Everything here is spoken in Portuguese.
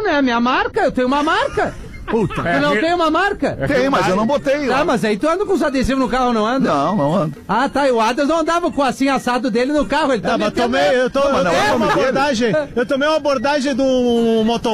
né? Minha marca, eu tenho uma marca. Puta. Tu não tem uma marca? Tem, mas eu não botei. Tá, mas aí tu anda com os adesivos no carro, não anda? Não ando. Ah, tá, e o Adams não andava com assim assado dele no carro, ele tá Mas metendo... eu tomei uma abordagem do motoboy